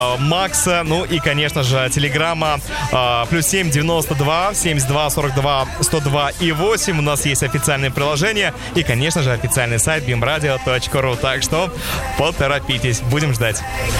Макса, ну и, конечно же, телеграмма +7 92 72 42 102 и 8. У нас есть официальное приложение и, конечно же, официальный сайт bimradio.ru. Так что поторопитесь, будем ждать.